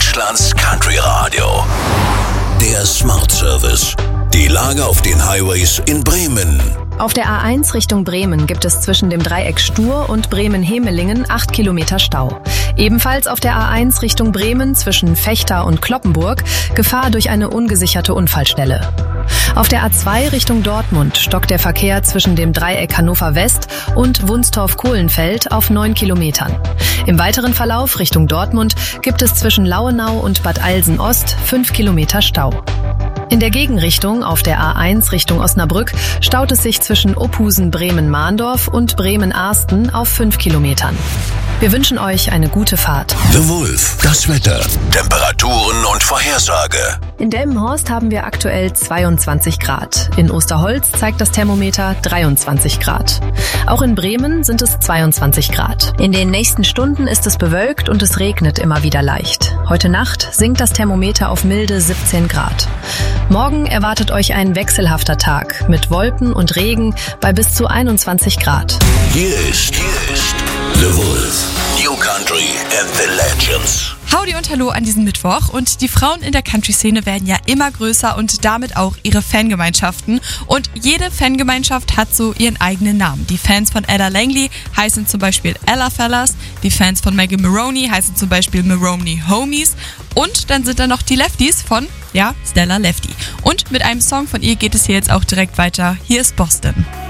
Deutschlands Country Radio. Der Smart Service. Die Lage auf den Highways in Bremen. Auf der A1 Richtung Bremen gibt es zwischen dem Dreieck Stur und Bremen-Hemelingen 8 Kilometer Stau. Ebenfalls auf der A1 Richtung Bremen zwischen Vechta und Cloppenburg Gefahr durch eine ungesicherte Unfallstelle. Auf der A2 Richtung Dortmund stockt der Verkehr zwischen dem Dreieck Hannover West und Wunstorf-Kohlenfeld auf 9 Kilometern. Im weiteren Verlauf Richtung Dortmund gibt es zwischen Lauenau und Bad Eilsen Ost 5 Kilometer Stau. In der Gegenrichtung auf der A1 Richtung Osnabrück staut es sich zwischen Ophusen-Bremen-Mahndorf und Bremen-Arsten auf 5 Kilometern. Wir wünschen euch eine gute Fahrt. The Wolf, das Wetter, Temperaturen und Vorhersage. In Delmenhorst haben wir aktuell 22 Grad. In Osterholz zeigt das Thermometer 23 Grad. Auch in Bremen sind es 22 Grad. In den nächsten Stunden ist es bewölkt und es regnet immer wieder leicht. Heute Nacht sinkt das Thermometer auf milde 17 Grad. Morgen erwartet euch ein wechselhafter Tag mit Wolken und Regen bei bis zu 21 Grad. Hier ist The Wolf. New Country and the Legends. Howdy und Hallo an diesem Mittwoch. Und die Frauen in der Country-Szene werden ja immer größer und damit auch ihre Fangemeinschaften. Und jede Fangemeinschaft hat so ihren eigenen Namen. Die Fans von Ella Langley heißen zum Beispiel Ella Fellas. Die Fans von Megan Maroney heißen zum Beispiel Maroney Homies. Und dann sind da noch die Lefties von, Stella Lefty. Und mit einem Song von ihr geht es hier jetzt auch direkt weiter. Hier ist Boston.